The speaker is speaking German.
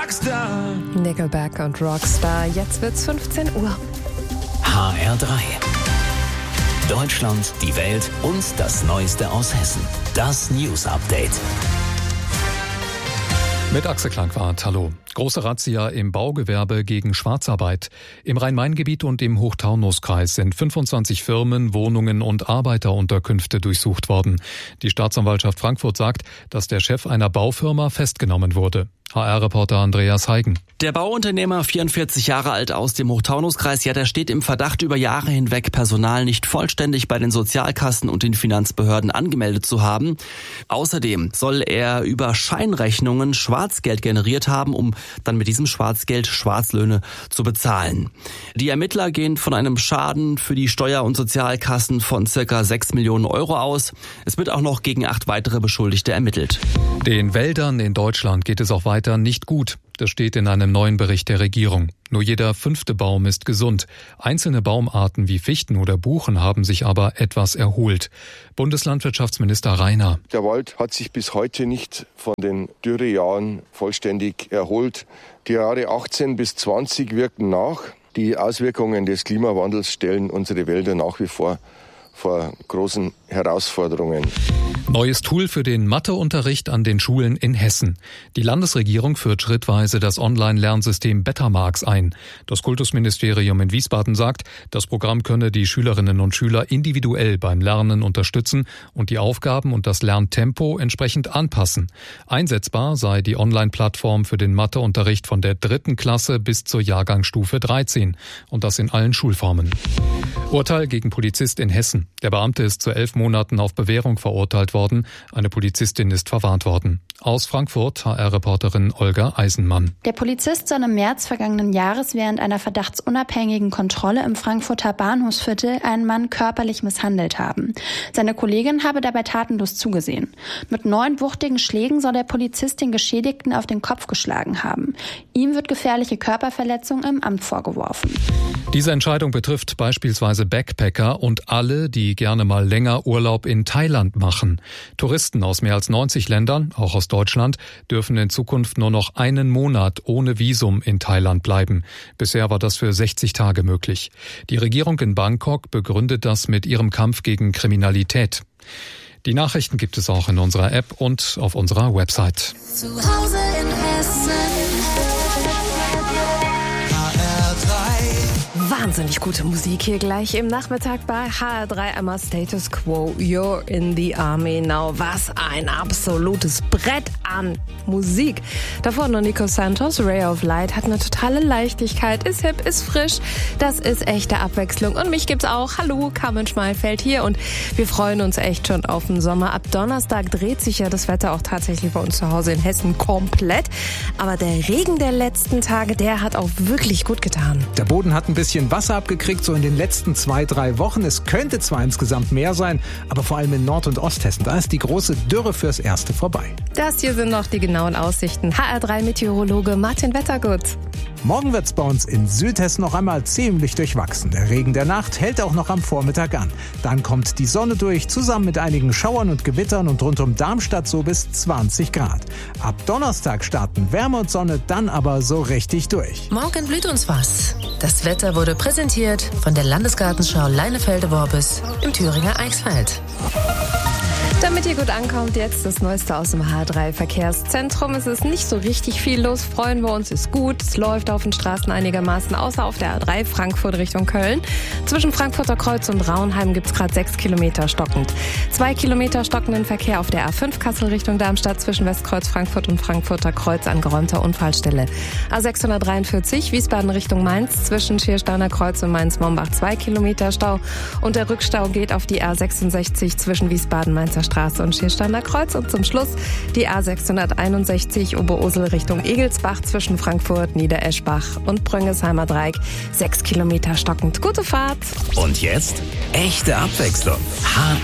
Rockstar. Nickelback und Rockstar. Jetzt wird's 15 Uhr. HR3. Deutschland, die Welt und das Neueste aus Hessen. Das News Update. Mit Axel Klangwart, hallo. Große Razzia im Baugewerbe gegen Schwarzarbeit. Im Rhein-Main-Gebiet und im Hochtaunuskreis sind 25 Firmen, Wohnungen und Arbeiterunterkünfte durchsucht worden. Die Staatsanwaltschaft Frankfurt sagt, dass der Chef einer Baufirma festgenommen wurde. HR-Reporter Andreas Heigen. Der Bauunternehmer, 44 Jahre alt aus dem Hochtaunuskreis, der steht im Verdacht, über Jahre hinweg Personal nicht vollständig bei den Sozialkassen und den Finanzbehörden angemeldet zu haben. Außerdem soll er über Scheinrechnungen Schwarzgeld generiert haben, um dann mit diesem Schwarzgeld Schwarzlöhne zu bezahlen. Die Ermittler gehen von einem Schaden für die Steuer- und Sozialkassen von ca. 6 Millionen Euro aus. Es wird auch noch gegen 8 weitere Beschuldigte ermittelt. Den Wäldern in Deutschland geht es auch weiter nicht gut. Das steht in einem neuen Bericht der Regierung. Nur jeder 5. Baum ist gesund. Einzelne Baumarten wie Fichten oder Buchen haben sich aber etwas erholt. Bundeslandwirtschaftsminister Rainer. Der Wald hat sich bis heute nicht von den Dürrejahren vollständig erholt. Die Jahre 18 bis 20 wirken nach. Die Auswirkungen des Klimawandels stellen unsere Wälder nach wie vor großen Herausforderungen. Neues Tool für den Matheunterricht an den Schulen in Hessen. Die Landesregierung führt schrittweise das Online-Lernsystem Bettermarks ein. Das Kultusministerium in Wiesbaden sagt, das Programm könne die Schülerinnen und Schüler individuell beim Lernen unterstützen und die Aufgaben und das Lerntempo entsprechend anpassen. Einsetzbar sei die Online-Plattform für den Matheunterricht von der 3. Klasse bis zur Jahrgangsstufe 13 und das in allen Schulformen. Urteil gegen Polizist in Hessen. Der Beamte ist zu 11 Monaten auf Bewährung verurteilt worden. Eine Polizistin ist verwarnt worden. Aus Frankfurt, HR-Reporterin Olga Eisenmann. Der Polizist soll im März vergangenen Jahres während einer verdachtsunabhängigen Kontrolle im Frankfurter Bahnhofsviertel einen Mann körperlich misshandelt haben. Seine Kollegin habe dabei tatenlos zugesehen. Mit 9 wuchtigen Schlägen soll der Polizist den Geschädigten auf den Kopf geschlagen haben. Ihm wird gefährliche Körperverletzung im Amt vorgeworfen. Diese Entscheidung betrifft beispielsweise Backpacker und alle, die gerne mal länger Urlaub in Thailand machen. Touristen aus mehr als 90 Ländern, auch aus Deutschland, dürfen in Zukunft nur noch einen Monat ohne Visum in Thailand bleiben. Bisher war das für 60 Tage möglich. Die Regierung in Bangkok begründet das mit ihrem Kampf gegen Kriminalität. Die Nachrichten gibt es auch in unserer App und auf unserer Website. Zu Hause in Hessen. Wahnsinnig gute Musik hier gleich im Nachmittag bei HR3. Einmal Status Quo, You're in the Army Now. Was ein absolutes Brett an Musik. Davor noch Nico Santos, Ray of Light, hat eine totale Leichtigkeit, ist hip, ist frisch. Das ist echte Abwechslung. Und mich gibt's auch. Hallo, Carmen Schmalfeld hier. Und wir freuen uns echt schon auf den Sommer. Ab Donnerstag dreht sich ja das Wetter auch tatsächlich bei uns zu Hause in Hessen komplett. Aber der Regen der letzten Tage, der hat auch wirklich gut getan. Der Boden hat ein bisschen Wasser abgekriegt, so in den letzten 2-3 Wochen. Es könnte zwar insgesamt mehr sein, aber vor allem in Nord- und Osthessen, da ist die große Dürre fürs Erste vorbei. Das hier sind noch die genauen Aussichten. HR3-Meteorologe Martin Wettergut. Morgen wird's bei uns in Südhessen noch einmal ziemlich durchwachsen. Der Regen der Nacht hält auch noch am Vormittag an. Dann kommt die Sonne durch, zusammen mit einigen Schauern und Gewittern und rund um Darmstadt so bis 20 Grad. Ab Donnerstag starten Wärme und Sonne, dann aber so richtig durch. Morgen blüht uns was. Das Wetter wurde präsentiert von der Landesgartenschau Leinefelde-Worbis im Thüringer Eichsfeld. Damit ihr gut ankommt, jetzt das Neueste aus dem H3-Verkehrszentrum. Es ist nicht so richtig viel los, freuen wir uns, ist gut. Es läuft auf den Straßen einigermaßen, außer auf der A3 Frankfurt Richtung Köln. Zwischen Frankfurter Kreuz und Raunheim gibt es gerade 6 Kilometer stockend. 2 Kilometer stockenden Verkehr auf der A5 Kassel Richtung Darmstadt zwischen Westkreuz Frankfurt und Frankfurter Kreuz an geräumter Unfallstelle. A643 Wiesbaden Richtung Mainz zwischen Schiersteiner Kreuz und Mainz-Mombach 2 Kilometer Stau. Und der Rückstau geht auf die A66 zwischen Wiesbaden-Mainzer Straße und Schiersteiner Kreuz und zum Schluss die A661 Oberursel Richtung Egelsbach zwischen Frankfurt, Niedereschbach und Bröngesheimer Dreieck 6 Kilometer stockend. Gute Fahrt! Und jetzt echte Abwechslung.